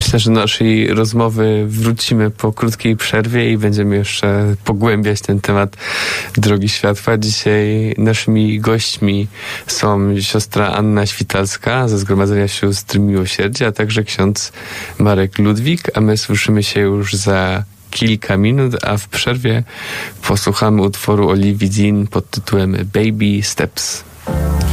Myślę, że do naszej rozmowy wrócimy po krótkiej przerwie i będziemy jeszcze pogłębiać ten temat Drogi Światła. Dzisiaj naszymi gośćmi są siostra Anna Świtalska ze Zgromadzenia Sióstr Miłosierdzia, a także ksiądz Marek Ludwik, a my słyszymy się już za kilka minut, a w przerwie posłuchamy utworu Olivii Dean pod tytułem Baby Steps.